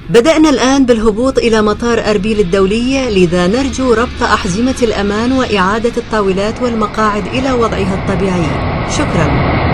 بدأنا الآن بالهبوط إلى مطار أربيل الدولي، لذا نرجو ربط أحزمة الأمان وإعادة الطاولات والمقاعد إلى وضعها الطبيعي. شكرا.